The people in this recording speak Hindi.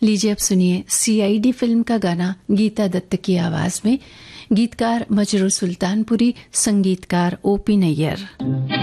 लीजिए अब सुनिए सीआईडी फिल्म का गाना गीता दत्त की आवाज में। गीतकार मजरू सुल्तानपुरी, संगीतकार ओपी नैयर।